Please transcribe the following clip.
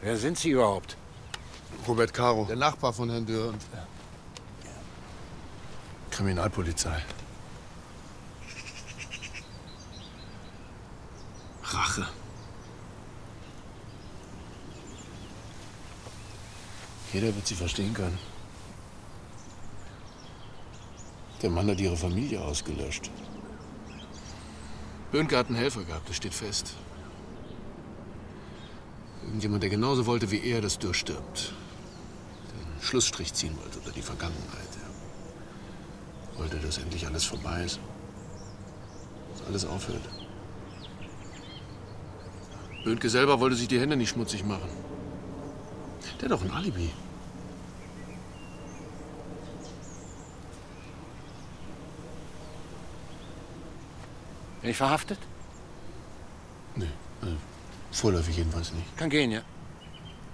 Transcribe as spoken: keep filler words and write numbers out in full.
Wer sind Sie überhaupt? Robert Caro, der Nachbar von Herrn Dürr und Kriminalpolizei. Rache. Jeder wird sie verstehen können. Der Mann hat ihre Familie ausgelöscht. Böhnke hat einen Helfer gehabt, das steht fest. Irgendjemand, der genauso wollte wie er, dass Dürr stirbt. Der einen Schlussstrich ziehen wollte unter die Vergangenheit. Er wollte, dass endlich alles vorbei ist. Dass alles aufhört. Böhnke selber wollte sich die Hände nicht schmutzig machen. Der hat doch ein Alibi. Bin ich verhaftet? Nee, äh, vorläufig jedenfalls nicht. Kann gehen, ja.